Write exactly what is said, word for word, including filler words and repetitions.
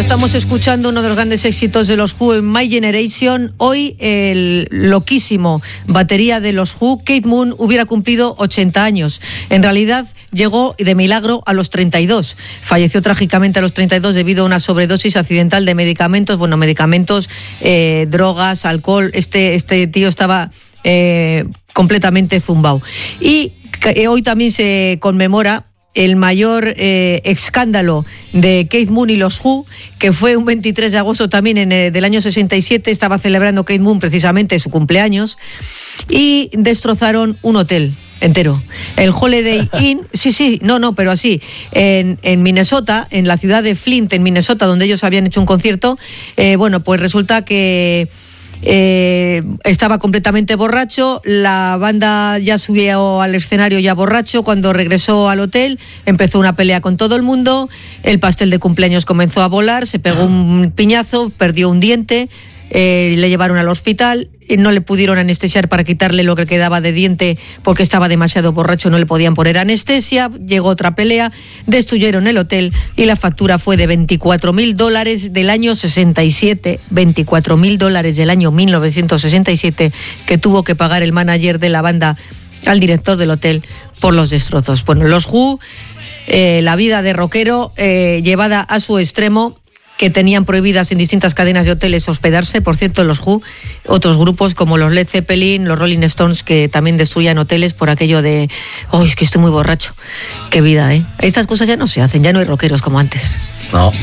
estamos escuchando uno de los grandes éxitos de los Who en My Generation. Hoy el loquísimo batería de los Who, Keith Moon, hubiera cumplido ochenta años. En realidad llegó de milagro a los treinta y dos. Falleció trágicamente a los treinta y dos debido a una sobredosis accidental de medicamentos, bueno, medicamentos, eh, drogas, alcohol. Este, este tío estaba eh, completamente zumbao. Y eh, hoy también se conmemora el mayor eh, escándalo de Keith Moon y los Who, que fue un veintitrés de agosto también en, eh, del año sesenta y siete. Estaba celebrando Keith Moon precisamente su cumpleaños y destrozaron un hotel entero, el Holiday Inn. Sí, sí, no, no, pero así, en, en Minnesota, en la ciudad de Flint, en Minnesota, donde ellos habían hecho un concierto. Eh, bueno, pues resulta que Eh, estaba completamente borracho. La banda ya subió al escenario ya borracho. Cuando regresó al hotel empezó una pelea con todo el mundo. El pastel de cumpleaños comenzó a volar, se pegó un piñazo, perdió un diente, eh, le llevaron al hospital. No le pudieron anestesiar para quitarle lo que quedaba de diente porque estaba demasiado borracho, no le podían poner anestesia. Llegó otra pelea, destruyeron el hotel y la factura fue de veinticuatro mil dólares del año sesenta y siete, veinticuatro mil dólares del año mil novecientos sesenta y siete que tuvo que pagar el manager de la banda al director del hotel por los destrozos. Bueno, los Who, eh, la vida de rockero eh, llevada a su extremo, que tenían prohibidas en distintas cadenas de hoteles hospedarse. Por cierto, los Who, otros grupos como los Led Zeppelin, los Rolling Stones, que también destruían hoteles por aquello de oh, es que estoy muy borracho. Qué vida, ¿eh? Estas cosas ya no se hacen, ya no hay rockeros como antes. No,